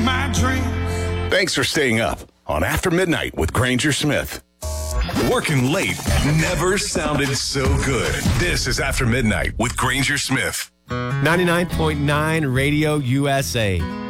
my dreams. Thanks for staying up on After Midnight with Granger Smith. Working late never sounded so good. This is After Midnight with Granger Smith. 99.9 Radio USA.